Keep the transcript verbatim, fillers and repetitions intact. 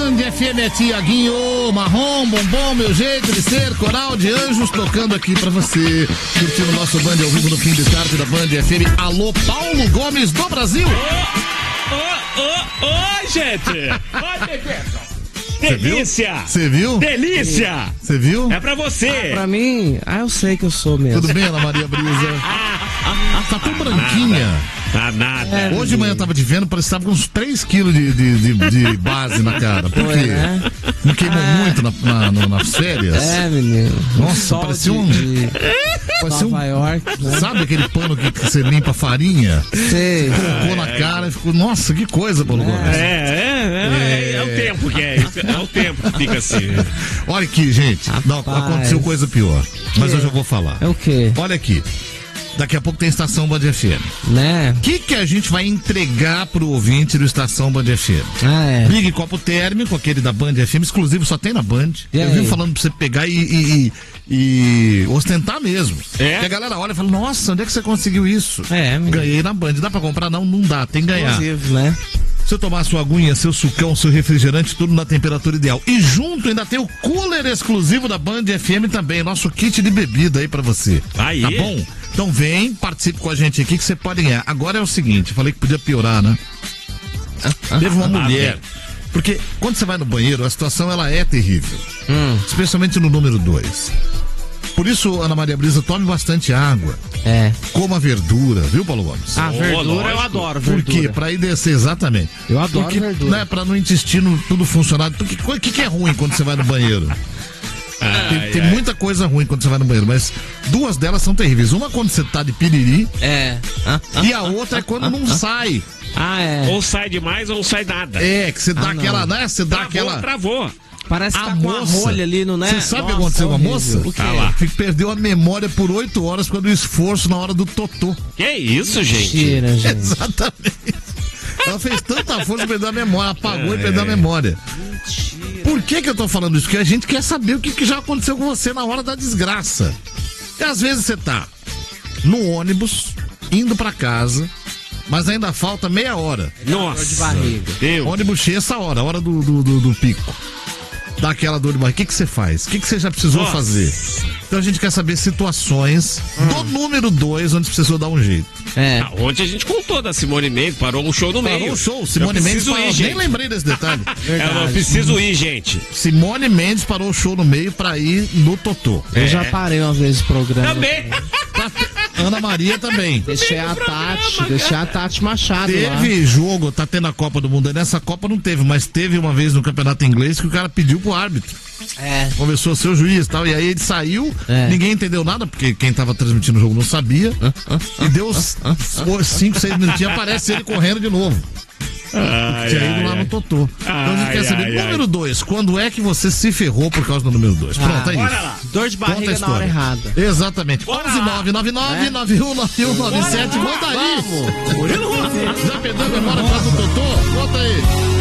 Band F M é Tiaguinho, marrom, bombom, meu jeito de ser, coral de anjos tocando aqui pra você. Curtindo o nosso Band ao vivo no fim de tarde da Band F M. Alô, Paulo Gomes do Brasil. Ô, ô, ô, gente. Ô, Pepeto. Delícia! Você viu? Delícia! Você viu? É pra você! Ah, pra mim? Ah, eu sei que eu sou mesmo. Tudo bem, Ana Maria Brisa? Tá tão branquinha. Tá nada. É, hoje de manhã eu tava te vendo, parecia que tava com uns três quilos de, de, de, de base na cara. Por quê? É. Não queimou Ah. muito na, na, no, nas férias? É, menino. Nossa, Sol parecia de- um- de Parecia Nova um... York, né? Sabe aquele pano que, que você limpa a farinha? Sei. Colocou na cara e ficou... Nossa, que coisa, Paulo Gomes. É, é, é, é o tempo que é isso. É o tempo que fica assim. Olha aqui, gente. Não, Rapaz. aconteceu coisa pior. Mas eu já vou falar. É o quê? Olha aqui. Daqui a pouco tem Estação Band F M. Né? O que, que a gente vai entregar pro ouvinte do Estação Band F M? Ah, é. Big Copo Térmico, aquele da Band F M, exclusivo, só tem na Band. E Eu aí? vim falando pra você pegar e, e- e- e ostentar mesmo. É? Porque a galera olha e fala, nossa, onde é que você conseguiu isso? É, menino. Ganhei na Band. Dá pra comprar? Não, não dá, tem que ganhar. Exclusivo, né? Se eu tomar sua aguinha, seu sucão, seu refrigerante, tudo na temperatura ideal. E junto ainda tem o cooler exclusivo da Band F M também, nosso kit de bebida aí pra você. Aí. Tá bom? Então vem, participe com a gente aqui que você pode ganhar. Agora é o seguinte, eu falei que podia piorar, né? Teve uma ah, mulher. bem. Porque quando você vai no banheiro, a situação ela é terrível. Hum. Especialmente no número dois. Por isso, Ana Maria Brisa, tome bastante água. É. Coma verdura, viu, Paulo Gomes? Ah, Oh, verdura eu lógico. adoro, Por verdura. quê? Pra ir descer, exatamente. Eu adoro Porque, verdura. né, pra no intestino tudo funcionar. O que, que, que é ruim quando você vai no banheiro? Tem, Ai, tem ai. muita coisa ruim quando você vai no banheiro, mas duas delas são terríveis. Uma quando você tá de piriri É. Ah, ah, e a outra é quando não sai. ah, é. Ou sai demais ou não sai nada. É, que você dá Ah, não. aquela, né? Você dá Travou, aquela. travou. Parece que A tá com a moça. rolha ali, não é? Você sabe o que Nossa, aconteceu com a horrível. moça? O quê? Tá lá. Fica- Perdeu a memória por oito horas quando o esforço na hora do totô. Que isso, gente? Mentira, gente. Exatamente. Ela fez tanta força que perdeu a memória, apagou e perdeu a memória. Por que que eu tô falando isso? Porque a gente quer saber o que, que já aconteceu com você na hora da desgraça. E às vezes você tá no ônibus, indo pra casa, mas ainda falta meia hora. Nossa. Dor de barriga. Deus. Ônibus cheio essa hora, a hora do, do, do, do pico. Dá aquela dor de barriga. O que que você faz? O que que você já precisou Nossa. fazer? Então a gente quer saber situações do número dois onde precisou dar um jeito. É. Ah, ontem a gente contou da Simone Mendes, parou um show no meio. Parou o show, Simone Eu Mendes preciso parou. ir, Nem gente. lembrei desse detalhe. Ela falou, preciso ir, gente. Simone Mendes parou o show no meio pra ir no Totô. Eu É. já parei uma vez o programa. Também. Ana Maria também. Deixei a Tati, deixei a Tati Machado lá. Teve jogo, tá tendo a Copa do Mundo. Nessa Copa não teve, mas teve uma vez no campeonato inglês que o cara pediu pro árbitro. É. Começou a ser o juiz e tal. E aí ele saiu, É. ninguém entendeu nada, porque quem tava transmitindo o jogo não sabia. E deu uns cinco, seis minutinhos, aparece ele correndo de novo. Ai, Tinha ido ai, lá ai. no Totô. Então a gente Ai, quer saber. ai, ai. Número dois, quando é que você se ferrou por causa do número dois? Pronto, é isso. Bora lá. Dor de Conta a barriga na hora história. errada. Exatamente. Bora onze lá. nove nove nove nove um nove um nove sete. Conta aí. Vamos. Murilo Rufo. Já perdeu a memória por causa do Totô? Conta aí.